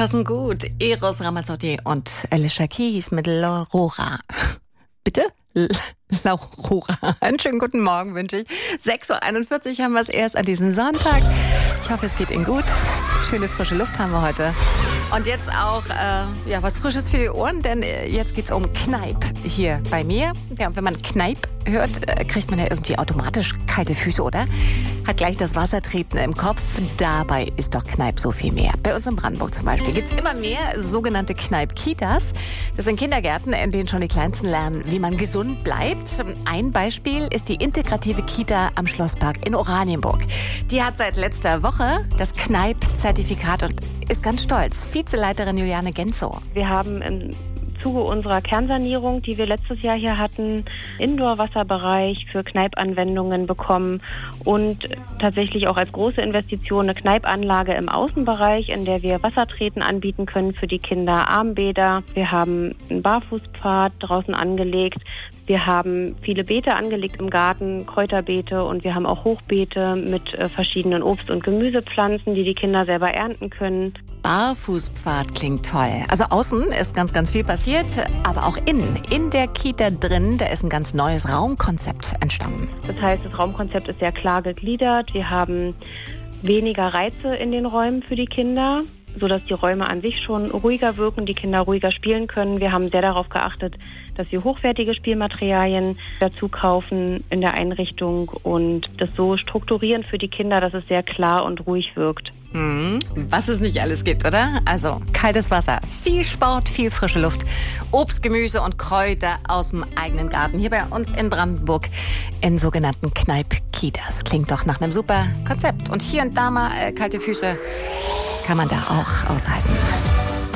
passen gut. Eros Ramazzotti und Alicia Keys mit Laurora. Bitte? Laurora. Einen schönen guten Morgen wünsche ich. 6.41 Uhr haben wir es erst an diesem Sonntag. Ich hoffe, es geht Ihnen gut. Schöne frische Luft haben wir heute. Und jetzt auch was Frisches für die Ohren, denn jetzt geht's um Kneipp hier bei mir. Ja, und wenn man Kneipp hört, kriegt man ja irgendwie automatisch kalte Füße, oder? Hat gleich das Wassertreten im Kopf. Dabei ist doch Kneipp so viel mehr. Bei uns in Brandenburg zum Beispiel gibt's immer mehr sogenannte Kneipp-Kitas. Das sind Kindergärten, in denen schon die Kleinsten lernen, wie man gesund bleibt. Ein Beispiel ist die integrative Kita am Schlosspark in Oranienburg. Die hat seit letzter Woche das Kneipp-Zertifikat und ist ganz stolz. Vizeleiterin Juliane Genzow. Wir haben im Zuge unserer Kernsanierung, die wir letztes Jahr hier hatten, Indoor-Wasserbereich für Kneipp-Anwendungen bekommen und tatsächlich auch als große Investition eine Kneipp-Anlage im Außenbereich, in der wir Wassertreten anbieten können für die Kinder, Armbäder. Wir haben einen Barfußpfad draußen angelegt. Wir haben viele Beete angelegt im Garten, Kräuterbeete, und wir haben auch Hochbeete mit verschiedenen Obst- und Gemüsepflanzen, die die Kinder selber ernten können. Barfußpfad klingt toll. Also außen ist ganz, ganz viel passiert, aber auch in der Kita drin, da ist ein ganz neues Raumkonzept entstanden. Das heißt, das Raumkonzept ist sehr klar gegliedert. Wir haben weniger Reize in den Räumen für die Kinder, sodass die Räume an sich schon ruhiger wirken, die Kinder ruhiger spielen können. Wir haben sehr darauf geachtet, dass wir hochwertige Spielmaterialien dazu kaufen in der Einrichtung und das so strukturieren für die Kinder, dass es sehr klar und ruhig wirkt. Was es nicht alles gibt, oder? Also kaltes Wasser, viel Sport, viel frische Luft, Obst, Gemüse und Kräuter aus dem eigenen Garten. Hier bei uns in Brandenburg in sogenannten Kneipp-Kitas. Klingt doch nach einem super Konzept. Und hier und da mal kalte Füße kann man da auch aushalten.